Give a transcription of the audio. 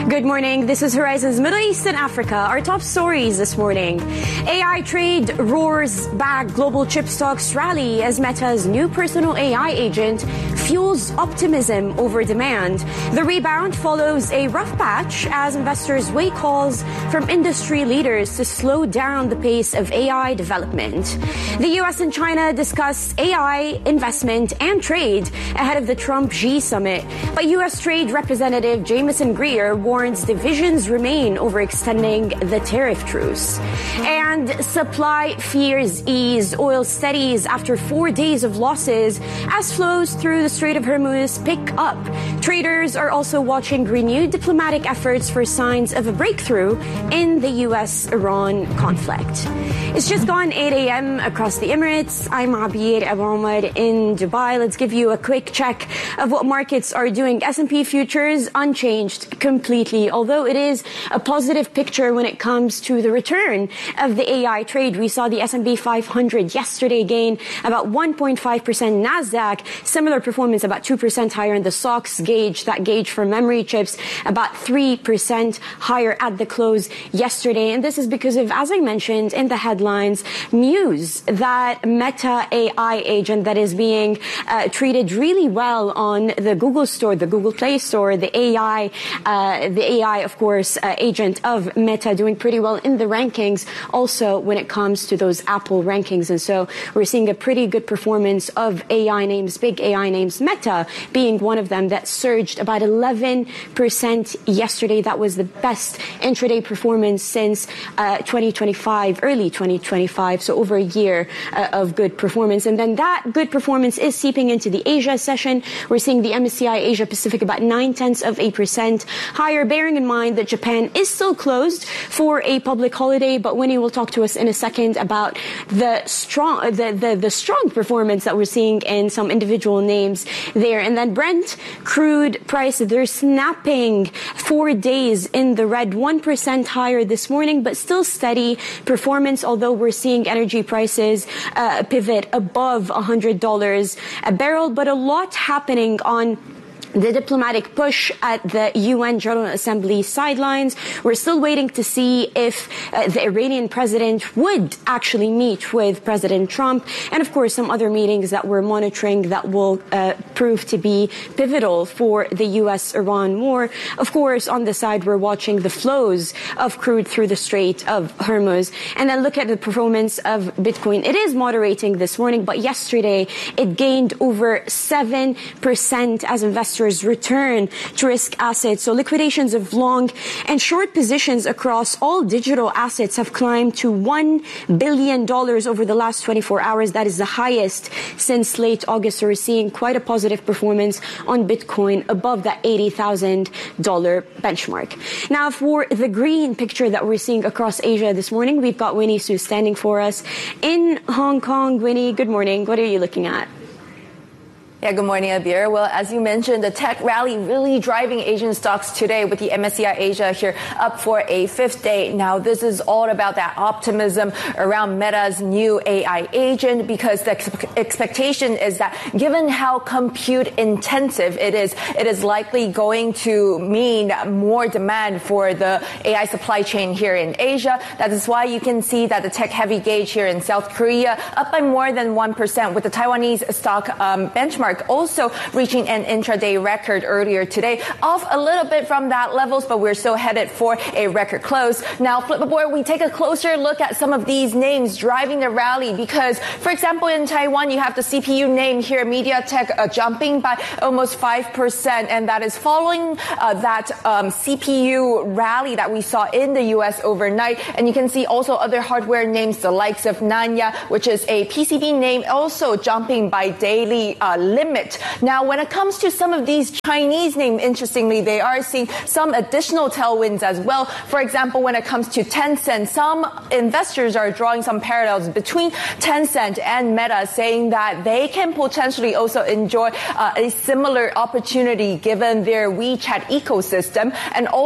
Good morning. This is Horizons Middle East and Africa. Our top stories this morning. AI trade roars back. Global chip stocks rally as Meta's new personal AI agent fuels optimism over demand. The rebound follows a rough patch as investors weigh calls from industry leaders to slow down the pace of AI development. The U.S. and China discuss AI investment and trade ahead of the Trump-Xi summit. But U.S. Trade Representative Jamieson Greer warns divisions remain over extending the tariff truce. And supply fears ease. Oil steadies after 4 days of losses as flows through the Strait of Hormuz pick up. Traders are also watching renewed diplomatic efforts for signs of a breakthrough in the U.S.-Iran conflict. It's just gone 8 a.m. across the Emirates. I'm Abir Abu Omar in Dubai. Let's give you a quick check of what markets are doing. S&P futures unchanged completely, although it is a positive picture when it comes to the return of the AI trade. We saw the S&P 500 yesterday gain about 1.5%. NASDAQ, similar performance, about 2% higher in the SOX gauge, that gauge for memory chips, about 3% higher at the close yesterday. And this is because of, as I mentioned in the headlines, news that Meta AI agent that is being treated really well on the Google Store, the Google Play Store, the AI, of course, agent of Meta doing pretty well in the rankings, also when it comes to those Apple rankings. And so we're seeing a pretty good performance of AI names, big AI names, Meta being one of them that surged about 11% yesterday. That was the best intraday performance since 2025, early 2025, so over a year of good performance. And then that good performance is seeping into the Asia session. We're seeing the MSCI Asia Pacific about 0.9% higher, bearing in mind that Japan is still closed for a public holiday. But Winnie will talk to us in a second about the strong performance that we're seeing in some individual names there. And then Brent crude price, they're snapping 4 days in the red, 1% higher this morning, but still steady performance, although we're seeing energy prices pivot above $100 a barrel. But a lot happening on the diplomatic push at the UN General Assembly sidelines. We're still waiting to see if the Iranian president would actually meet with President Trump, and of course some other meetings that we're monitoring that will prove to be pivotal for the U.S.-Iran war. Of course, on the side, we're watching the flows of crude through the Strait of Hormuz. And then look at the performance of Bitcoin. It is moderating this morning, but yesterday it gained over 7% as investors return to risk assets. So liquidations of long and short positions across all digital assets have climbed to $1 billion over the last 24 hours. That is the highest since late August. So we're seeing quite a positive performance on Bitcoin above that $80,000 benchmark. Now, for the green picture that we're seeing across Asia this morning, we've got Winnie Su standing for us in Hong Kong. Winnie, good morning. What are you looking at? Yeah, good morning, Abir. Well, as you mentioned, the tech rally really driving Asian stocks today with the MSCI Asia here up for a fifth day. Now, this is all about that optimism around Meta's new AI agent, because the expectation is that given how compute intensive it is likely going to mean more demand for the AI supply chain here in Asia. That is why you can see that the tech heavy gauge here in South Korea up by more than 1%, with the Taiwanese stock benchmark also reaching an intraday record earlier today, off a little bit from that levels, but we're still headed for a record close. Now, flip aboard, we take a closer look at some of these names driving the rally, because, for example, in Taiwan, you have the CPU name here, MediaTek, jumping by almost 5%, and that is following that CPU rally that we saw in the U.S. overnight. And you can see also other hardware names, the likes of Nanya, which is a PCB name, also jumping by daily limit. Now, when it comes to some of these Chinese names, interestingly, they are seeing some additional tailwinds as well. For example, when it comes to Tencent, some investors are drawing some parallels between Tencent and Meta, saying that they can potentially also enjoy a similar opportunity given their WeChat ecosystem, and